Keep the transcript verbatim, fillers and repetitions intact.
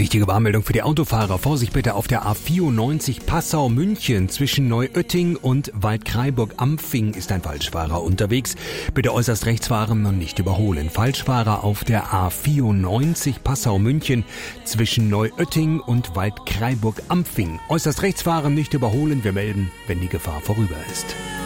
Wichtige Warnmeldung für die Autofahrer. Vorsicht bitte auf der A vierundneunzig Passau-München. Zwischen Neuötting und Waldkraiburg-Ampfing ist ein Falschfahrer unterwegs. Bitte äußerst rechts fahren und nicht überholen. Falschfahrer auf der A vierundneunzig Passau-München. Zwischen Neuötting und Waldkraiburg-Ampfing. Äußerst rechts fahren, nicht überholen. Wir melden, wenn die Gefahr vorüber ist.